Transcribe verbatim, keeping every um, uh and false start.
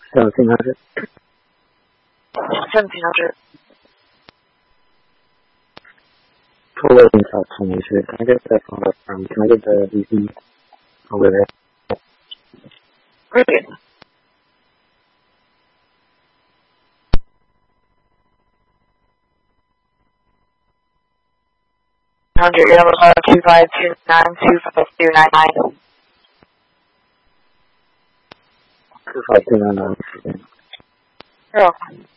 seventeen hundred. seventeen hundred. Total in South Tunisia. Can I get that phone up from? Can I get the D C over there? Great. Hundred. Your number is two five two nine two five two nine nine. Two five two nine nine. You're welcome.